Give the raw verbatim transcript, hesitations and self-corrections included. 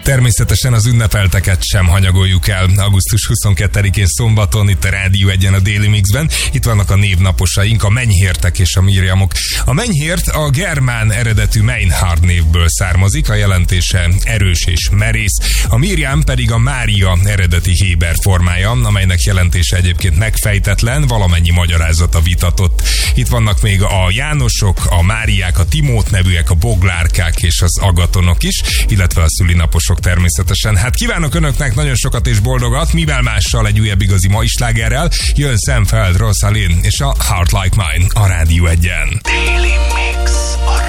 Természetesen az ünnepelteket sem hanyagoljuk el. augusztus huszonkettedikén szombaton itt a Rádió Egyen a Daily Mixben. Itt vannak a névnaposaink, a Menyhértek és a Mirjamok. A Menyhért a germán eredetű Meinhard névből származik, a jelentése erős és merész. A Mirjam pedig a Mária eredeti héber formája, amelynek jelentése egyébként megfejtetlen, valamennyi magyarázata vitatott. Itt vannak még a Jánosok, a Máriák, a Timót nevűek, a Boglárkák és az Agatonok is, illetve a szülinaposok természetesen. Hát kívánok önöknek nagyon sokat és boldogat, mivel mással egy újabb igazi mai slágerrel. Jön Sam Feld, Rosalind és a Heart Like Mine a Rádió Egyen. Daily Mix.